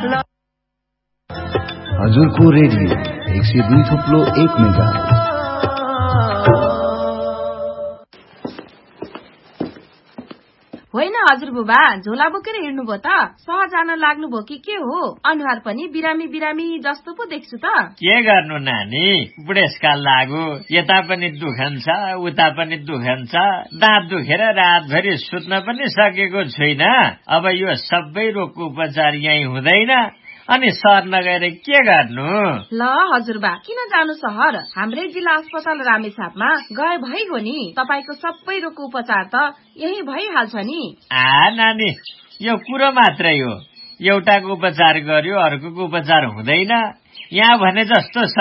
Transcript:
हजुरको radio 102.1 megahertz. होइन हजुरबुबा, झोला बोकेर हिँड्नुभयो त? सहर जान लाग्नुभयो कि के हो? अनुहार पनि बिरामी बिरामी जस्तो पो देख्छु त। के गर्नु नानी, बुढेसकाल लाग्यो, यता पनि दुखन्छ उता पनि दुखन्छ, दाँत दुखेर रातभरि सुत्न पनि सकेको छुइन। अब यो सबै रोगको उपचार यही हुँदैन, अनि सहर नगएर के गर्नु? ल हजुरबा, किन जानु सहर? हाम्रै जिल्ला अस्पताल रामेछापमा गए भइगयो नि। तपाईको सबै रोगको उपचार त यही भइहाल्छ नि। नानी, यो कुरो मात्रै हो, एउटाको उपचार गर्यो अर्कोको उपचार हुँदैन। यहाँ भने जस्तो